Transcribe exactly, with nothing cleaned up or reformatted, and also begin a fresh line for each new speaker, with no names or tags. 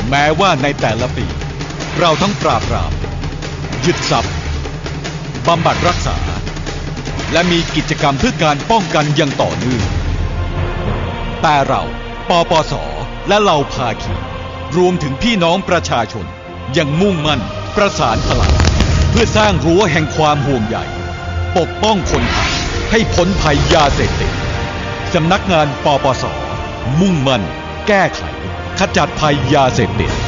แม้ว่าในแต่ละปีเราทั้งปราบปรามยึดทรัพย์บำบัดรักษาและมีกิจกรรมเพื่อการป้องกันอย่างต่อเนื่องแต่เราปปสและเหล่าภาคีรวมถึงพี่น้องประชาชนยังมุ่งมั่นประสานพลังเพื่อสร้างรั้วแห่งความห่วงใยปกป้องคนไทยให้พ้นภัยยาเสพติดสำนักงานปปสมุ่งมั่นแก้ไขขจัดภัยยาเสพติด